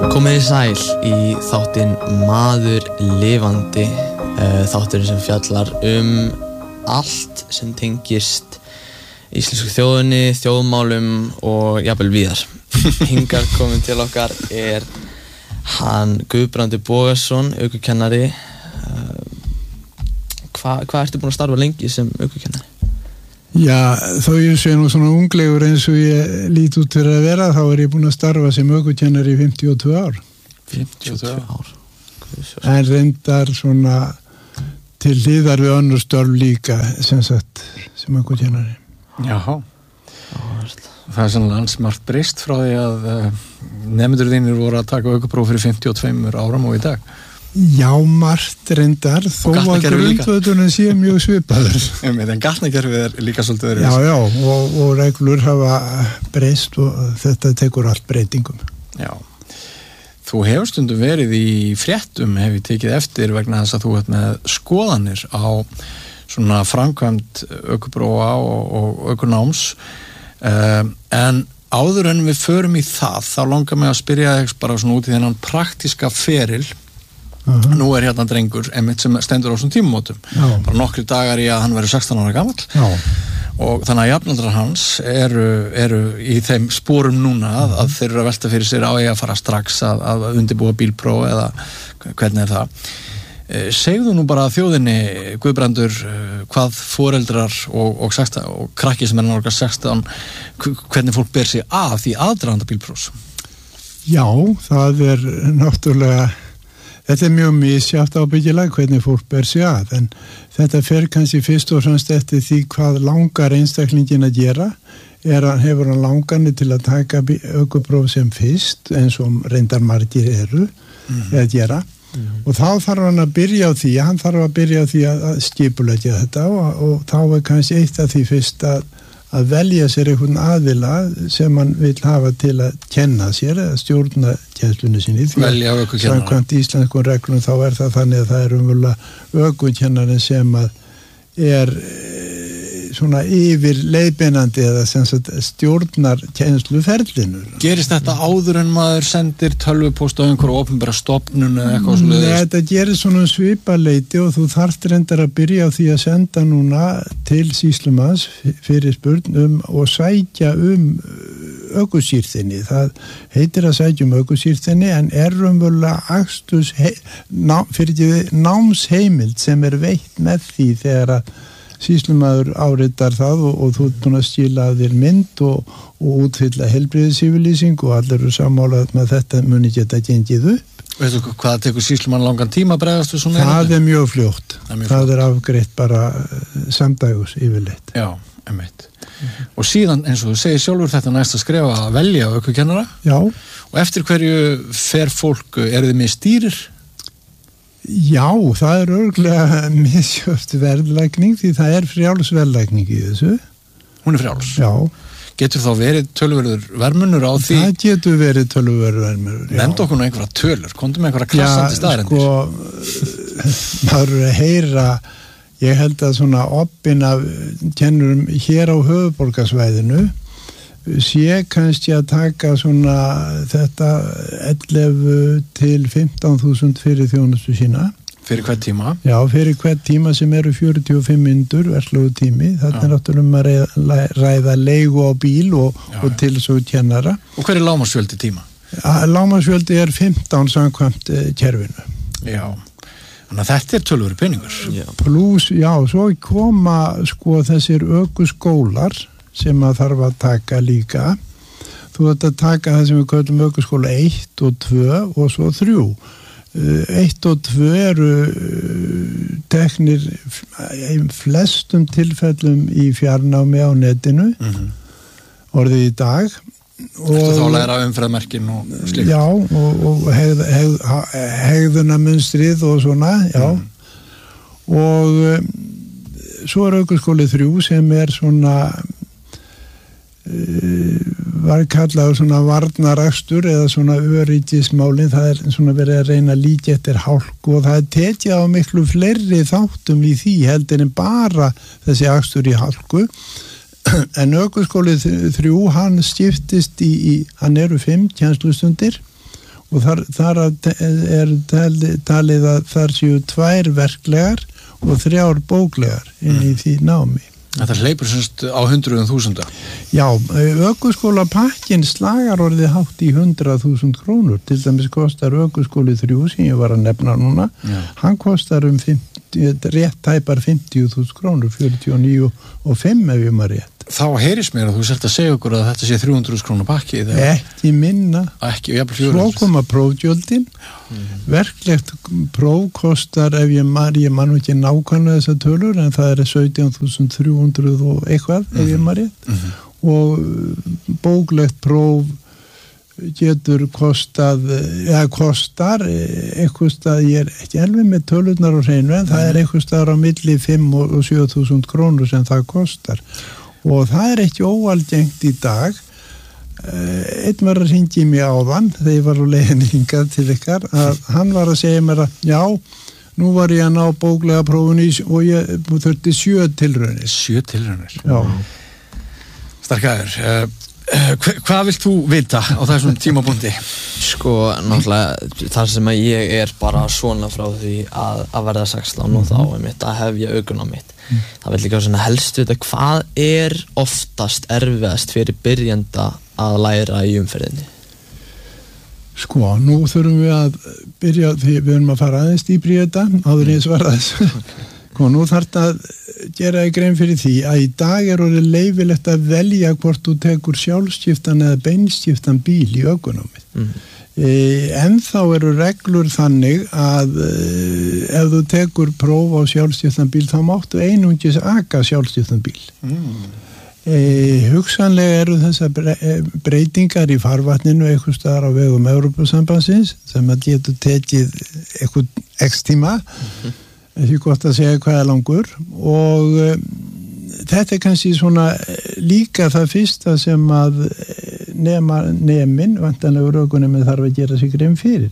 Komið þið sæl í þáttinn Maður lifandi, þátturinn sem fjallar allt sem tengist íslensku þjóðinni, þjóðmálum og jafnvel víðar. Hingað komin til okkar hann Guðbrandur Bogason, ökukennari. Hvað ertu búin að starfa lengi sem ökukennari? Já, þó ég sé nú svona unglegur eins og ég lít út fyrir að vera, þá ég búin að starfa sem ökukennari í 52 ár. 52 ár. En reyndar svona til hliðar við önnur störf líka, sem sagt, sem ökukennari. Jáhá. Það svona landsmargt breyst frá því að nemendur þínir voru að taka ökupróf fyrir 52 árum og í dag. Já, margt reyndar, þó að grundvöldunum sé mjög svipaður. En gatnakerfið líka svolítið verið. Já, og reglur hafa breyst og þetta tekur allt breytingum. Já. Þú hefur stundum verið í fréttum, hef ég tekið eftir vegna þess að þú ert með skoðanir á svona framkvæmd ökuprófa og ökunáms. En áður en við förum í það, þá langar mig að spyrja þig bara svona út í þennan praktíska feril. Nú hérna drengur einmitt sem stendur á þessum tímamótum. Bara nokkri dagar í að hann verður 16 ára gamall. Og þannig að jafnaldrar hans eru í þeim sporum núna að þeir eru að velta fyrir sér á ég að fara strax að undirbúa bílpróf eða hvernig það. Segðu nú bara þjóðinni, Guðbrandur, hvað foreldrar og krakki sem nálgast 16, hvernig fólk ber sig að því aðdraganda bílprófs? Já, það náttúrulega. Þetta mjög misjafnt ábyggilega hvernig fólk ber sig að, en þetta fer kannski fyrst og fremst eftir því hvað langar einstaklingin að gera. Hefur hann langarnir til að taka ökupróf sem fyrst, eins og reyndar margir eru að gera. Og þá þarf hann að byrja á því, að skipuleggja þetta og þá kannski eitt af því fyrst að velja sér einhvern aðila sem hann vil hafa til að kenna sér eða stjórna kennslunni sinni. Velja ökukennara. Samkvæmt íslenskum reglum þá það þannig að það umverulega ökukennarinn sem að svona yfir leiðbeinandi eða sem sagt stjórnar kennsluferlinu. Gerist þetta áður en maður sendir tölvupóst á einhverju opinbera stofnun eða eitthvað svoleiðis? Nei, þetta gerir svona svipaleiti og þú þarft reyndar að byrja á því að senda núna til sýslumanns fyrirspurn og sækja ökusýrþinni. Það heitir að sækja ökusýrþinni en umverulega námsheimild sem veitt með því þegar að sýslumaður áritar það og þú búin að skila af þér mynd og útfylla heilbrigðisyfirlýsing og allir eru sammálað með þetta muni geta gengið upp. Veistu hvað tekur sýslumann langan tíma að bregðast við svona? Það mjög fljótt. Það afgreitt bara samdægus yfirleitt. Já, einmitt. Og síðan eins og þú segir sjálfur þetta næst að skrifa að velja ökukennara. Já. Og eftir hverju fer fólk, þið með stýrir? Já, það örugglega misjöft verðlækning því það frjáls verðlækning í þessu. Hún frjáls? Já. Getur þá verið töluverður verðmunur á því? Það getur verið töluverður verðmunur, já. Nefndu okkur nú einhverja tölur, komdu með einhverja krassandi staðrendir. Maður að heyra, ég held að svona oppin af kennurum hér á höfuðborgarsvæðinu sé kannski að taka svona þetta 11 til 15.000 fyrir þjónustu sína. Fyrir hvern tíma? Já, fyrir hvern tíma sem 45 mínútur verslegu tími. Þetta náttúrulega að ræða leigu á bíl og til svo kennara. Og hver lágmarksfjöldi tíma? Lágmarksfjöldi 15 samkvæmt kerfinu. Já. Þannig að þetta tölvöru peningur. Plus, já, svo koma þessir ökuskólar sem að þarf að taka líka. Þú ert að taka það sem við köllum ökuskóla 1 og 2 og svo 3. 1 og 2 eru teknir í flestum tilfellum í fjarnámi á netinu, orðið í dag. Ertu þá að læra umferðarmerkin og slíkt? Já, og hegðunarmunstrið og svona, já. Og svo ökuskóli 3 sem svona var kallað svona varnarakstur eða svona öryggismálin, það svona verið að reyna að líka eftir hálku og það tekið á miklu fleiri þáttum í því heldur en bara þessi akstur í hálku. En ökuskóli 3, hann skiptist hann eru 5 kennslustundir og þar talið að þar séu 2 verklegar og 3 bóklegar inn í því námi. Þetta hleypur semst á 100.000. Já, ökuskólapakkin slagar orðið hátt í 100.000 krónur. Til dæmis kostar ökuskóli 3 sem ég var að nefna núna. Já. Hann kostar rétt tæpar 50.000 krónur, 49,5 ef ég maður rétt. Þá heyrist mér að þú sért að segja okkur að þetta sé 300.000 krónu pakki. Ekki minna. Ekki, jafnvel 400. Svo koma prófgjöldin. Verklegt próf kostar, ef ég man ekki nákvæmlega þessar tölur, en það 17.300 og eitthvað, ef ég man rétt. Og bóklegt próf getur kostar eitthvað stað, ég ekki alveg með tölurnar á hreinu, en það eitthvað staðar á milli 5 og 7.000 krónur sem það kostar. Og það ekki óalgengt í dag. Einn var að hringja í mig áðan þegar ég var á leiðinni hingað til ykkar, að hann var að segja mér að já, nú var ég að ná bóklega prófunu og ég þurfti 7 tilraunir. 7 tilraunir? Já. Starkaður, hvað vilt þú vita á þessum tímapunkti? Sko, náttúrulega, þar sem að ég bara svona frá því að verða 16 og þá að hefja aukun á mitt. Það vil líka svona helst vita hvað oftast erfiðast fyrir byrjanda að læra í umferðinni? Sko, nú þurfum við að byrja því við erum að fara aðeins dýpri í þetta áður en ég svara þessu. Sko, nú þarf þetta að gera grein fyrir því að í dag orðið leyfilegt að velja hvort þú tekur sjálfskiptan eða beinskiptan bíl í ökunámið. En þá eru reglur þannig að ef þú tekur próf á sjálfskiptan bíl þá máttu einungis aka sjálfskiptan bíl. Hugsanlega eru þessar breytingar í farvatninu eitthvað staðar á vegum Evrópusambandsins sem að getur tekið eitthvað x tíma, ekki gott að segja hvað langur, og þetta kannski svona líka það fyrsta sem að nemin, vantanlegur ökuneminn þarf að gera sig grein fyrir.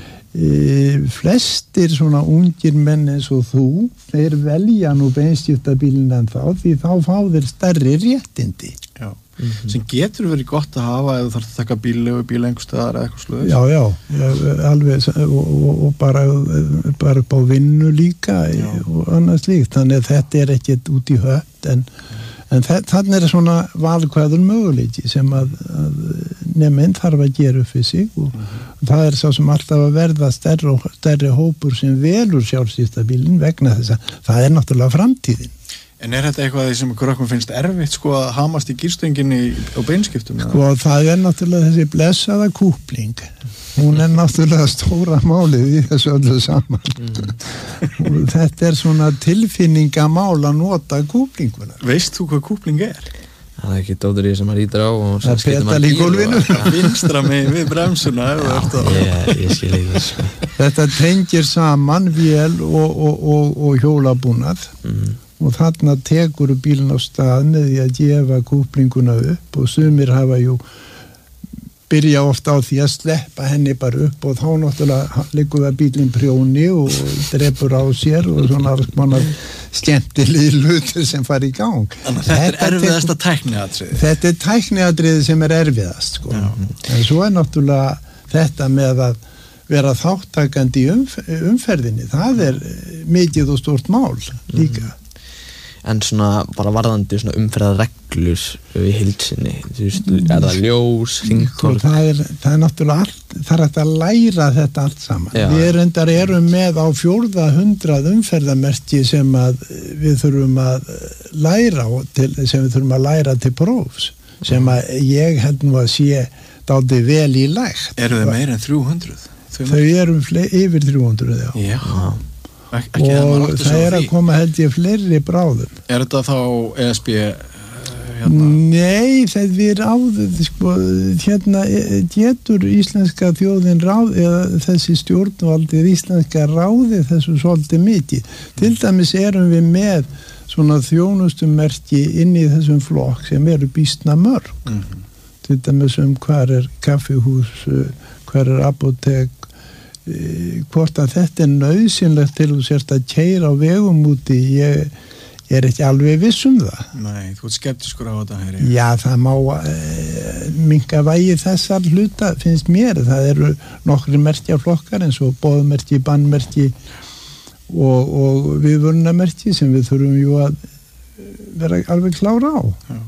Flestir svona ungir menn eins og þú, þeir velja nú beinskiptabílinn en þá, því þá fá þeir stærri réttindi. Já. Sem getur verið gott að hafa ef þú þarf að taka bíl einhver staðar eða eitthvað sluðis. Já, alveg, og bara upp á vinnu líka og annað slíkt, þannig að þetta ekkert út í hött, en þannig svona valkvæður möguleiki sem að neminn þarf að gera upp fyrir sig, og það sá sem alltaf að verða stærri hópur sem velur sjálfstýrtabílinn vegna þess að það náttúrulega framtíðin. En þetta eitthvað sem krökkum finnst erfitt sko að hamast í gírstönginu og beinskiptum? Sko, það náttúrulega þessi blessaða kúpling. Hún náttúrulega stóra málið í þessu öllu saman. Og þetta svona tilfinningamál að nota kúplinguna. Veist þú hvað kúpling Það ekki dótur í sem maður ítir á og það pedal í gólfinu. Vinstra með við bremsuna. Ég skil ekki þessu. Þetta tengir saman vél og hjólabúnað. Og þarna tekur bílinn á stað með því að gefa kúplinguna upp, og sumir hafa byrja ofta á því að sleppa henni bara upp, og þá náttúrulega liggur það bílinn prjóni og drepur á sér og svona skemmtilegi hlutir sem fari í gang. Þannig að þetta erfiðasta tækniatriði? Þetta tækniatriði sem erfiðast, sko. En svo náttúrulega þetta með að vera þáttakandi í umferðinni, það mikið og stórt mál líka. En svona bara varðandi svona umferðarreglur í heilsinni, það ljós, hringtorg? Það náttúrulega það að læra þetta allt saman. Já. Við erum með á 400 umferðarmerki sem að við þurfum að læra til prófs, sem að ég held nú að sé dálítið vel í lægt. Eru þau meira en 300? Þau eru yfir 300, já. Og það að koma held ég fleiri bráðum. Þetta þá ESB Nei, það við ráðum sko, getur íslenska þjóðin eða þessi stjórnvaldið íslenska ráði þessu svolítið mikið. Til dæmis erum við með svona þjónustumerki inn í þessum flokk sem eru býsna mörg. Til dæmis hvar kaffihús, hvar apótek, hvort að þetta nauðsynlegt til þú sért að keyra á vegum úti. ekki alveg viss það. Nei, þú ert skeptiskur á þetta, heyri. Já, það má minnka vægi þessar hluta, finnst mér. Það eru nokkri merkjaflokkar eins og boðmerki, bannmerki og viðvörunarmerki sem við þurfum jú að vera alveg klára á. Já.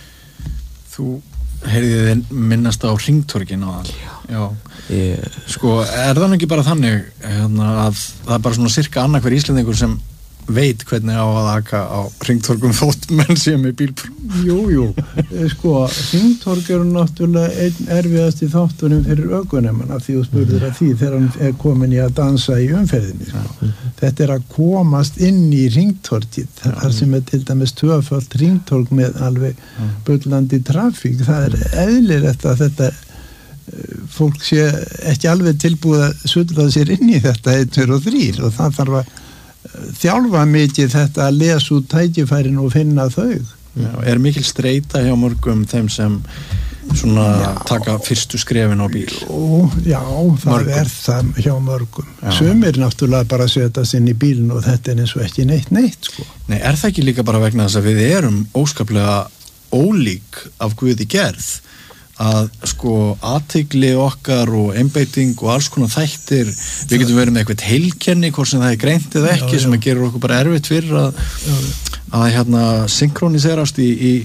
Þú heyrðið þið minnast á hringtorgin á það. Já. Sko, er það nú ekki bara þannig að það er bara svona cirka annað hver Íslendingur sem veit hvernig á að aka á hringtorgum þótt menn sem er bílpróf? Jú, sko, hringtorg eru náttúrulega einn erfiðasti þátturinn fyrir ökunemann af því þú spurðir að því þegar hann er komin í að dansa í umferðinni. Sko. Þetta er að komast inn í hringtorgið, þar sem er til dæmis tvöfalt hringtorg með alveg bullandi trafík. Það er eðlilegt að þetta fólk sé ekki alveg tilbúið að sulla sér inn í þetta 1, 2 og 3 og það þarf að þjálfa mikið þetta að lesa út tækifærin og finna þau. Já, er mikil streita hjá mörgum þeim sem svona taka fyrstu skrefin á bíl? Já, það er það hjá mörgum. Sumir náttúrulega bara setjast inn í bílinn og þetta er eins og ekki neitt sko. Nei, er það ekki líka bara vegna þess að við erum óskaplega ólík af Guði gerð? Að sko athygli okkar og einbeiting og alls konar þættir, við getum verið með eitthvað heilkenni hvort sem það er greint eða ekki sem að gera okkur bara erfitt fyrir að synkroniserast í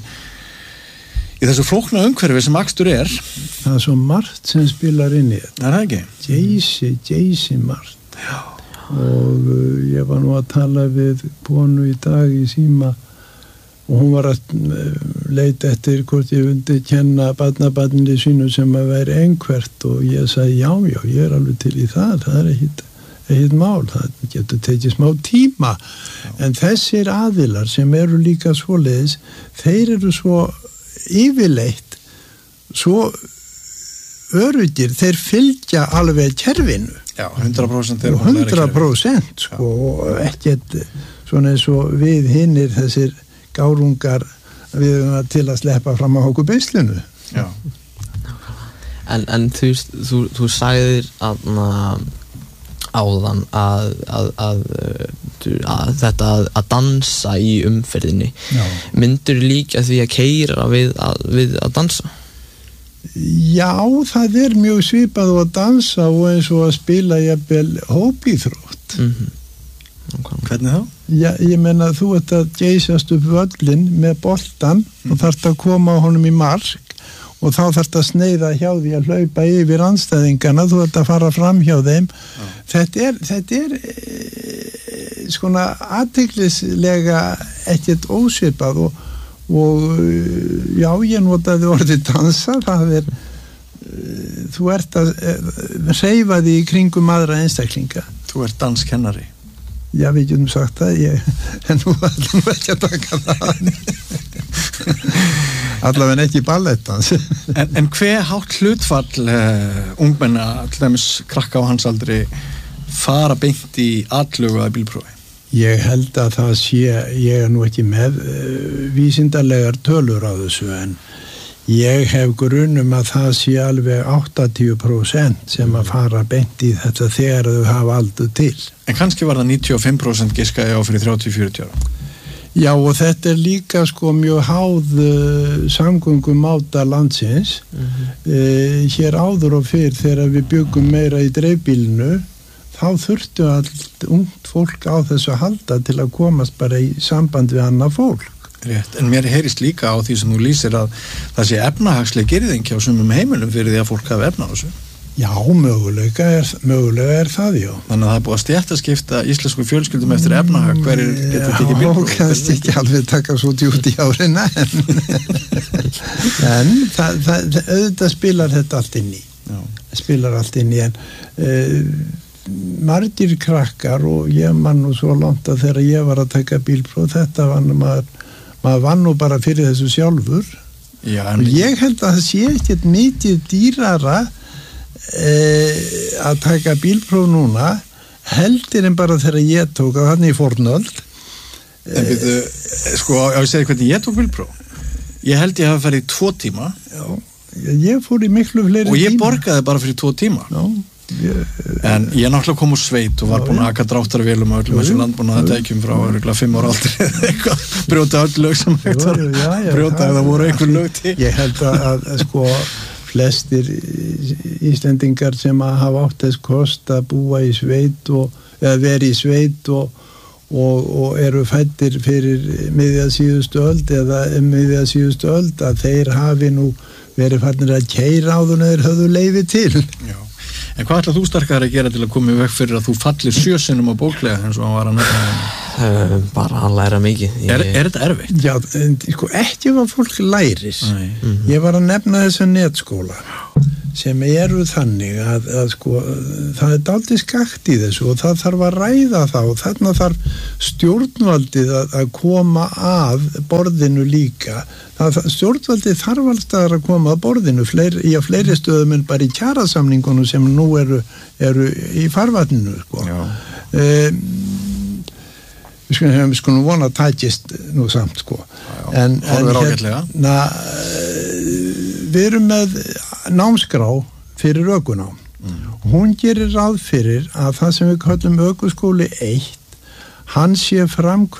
þessu flókna umhverfi sem akstur er. Það er svo margt sem spilar inn í þetta. Er það ekki? Geysi margt. Já. Og ég var nú að tala við konu í dag í síma og hún var að leita eftir hvort ég myndi kenna barnabarninu sínu sem að væri einhvert og ég sagði já, ég er alveg til í það er ekkit mál, það getur tekið smá tíma en þessir aðilar sem eru líka svoleiðis, þeir eru svo yfirleitt svo öruggir, þeir fylgja alveg kerfinu. Já, 100% og 100% sko, og ekkert svona eins og við hinnir þessir gárungar við til að sleppa fram á okkur beislinu. Já. En þú sagðir áðan að þetta að dansa í umferðinni. Myndur líka því að keyra við að dansa? Já, það er mjög svipað og að dansa og eins og að spila jafnvel hópíþrótt. Hvernig þá? Já, ég meina þú ert að geysast upp völlin með boltan og þarft að koma á honum í mark og þá þarft að sneiða hjá því að hlaupa yfir andstæðingana, þú ert að fara fram hjá þeim. Þetta er svona athyglislega ekkert ósvipað og já, ég notaði orðið dansa, það er þú ert að hreyfa því í kringum aðra einstaklinga. Þú ert danskennari. Já, við getum sagt það, en nú ætlum við ekki að taka það. Allavega ekki ballettans. En hver hátt hlutfall ungmenna, til dæmis krakka á hans aldri, fara beint í atlögu að bílprófi? Ég held að það sé, ég er nú ekki með vísindarlegar tölur á þessu, en ég hef grunum að það sé alveg 80% sem að fara beint í þetta þegar þau hafa aldur til. En kannski var það 95% giskaði á fyrir 30-40 ára? Já, og þetta er líka sko mjög háð samgöngum máta landsins. Hér áður og fyrr þegar við byggum meira í dreifbílinu, þá þurftu allt ungt fólk á þessu að halda til að komast bara í samband við annað fólk. Rétt, en mér heyrist líka á því sem þú lýsir að það sé efnahagsleg girðing hjá sumum heimilum fyrir því að fólk hafa efna á þessu. Já, mögulega er það, já. Þannig að það er búið að stéttaskipta íslensku fjölskyldum eftir efnahag, hverjir getur tekið bílpróf? Já, kannski ekki alveg taka svo djúpt í árina, en auðvitað spilar þetta allt inn í. Já. Spilar allt inn í, en margir krakkar, og ég man nú svo langt að þegar ég var að taka bílpróf, þetta var maður vann nú bara fyrir þessu sjálfur. Já, og ég held að það sé ekkert mikið dýrara að taka bílpróf núna heldur en bara þegar ég tók að hann í fornöld. En byrju, sko, ég segi hvernig ég tók bílpróf. Ég held ég hafi farið í 2 tíma. Já, ég fór í miklu fleiri tíma. Og ég borgaði bara fyrir 2 tíma. Já. En ég náttúrulega kom úr sveit og var búin að aka dráttarvélum og öllum þessum landbúnaðartækjum frá örugglega 5 ára aldrei eða eitthvað, brjóta öll lög sem hægt var brjóta ef það voru einhver lög til. Ég held að sko flestir Íslendingar sem að hafa átt þess kost að búa í sveit eða veri í sveit og eru fæddir fyrir miðja síðustu öld eða miðja síðustu öld að þeir hafi nú verið farnir að keyra áður en þeir höfðu leyfi til. Já. En hvað ætlar þú Starkar að gera til að koma í veg fyrir að þú fallir 7 sinnum á bóklega eins og hann var að nefna? Bara að læra mikið. Er þetta erfitt? Já, sko ekki hvað fólk læris. Ég var að nefna þessa netskóla sem eru þannig að sko það er dálítið skakt í þessu og það þarf að ræða það og þarna þarf stjórnvaldið að koma að borðinu líka. Stjórnvaldið þarf alltaf að koma að borðinu í fleiri stöðum en bara í kjarasamningunum sem nú eru í farvatninu sko. Við skulum vona að tækist nú samt sko. En við erum með námskrá fyrir ökunám. Hún gerir ráð fyrir að það sem við kallum ökuskóli 1 hann sé